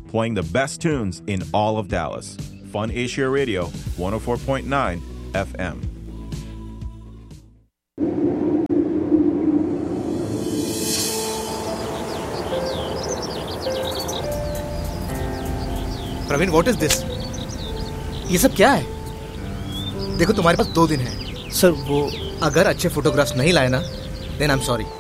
playing the best tunes in all of Dallas. Fun Asia Radio, 104.9 FM. Praveen, what is this? ये सब क्या है? देखो, तुम्हारे पास 2 दिन है। सर, वो अगर अच्छे फोटोग्राफ्स नहीं लाए ना, देन आई एम सॉरी।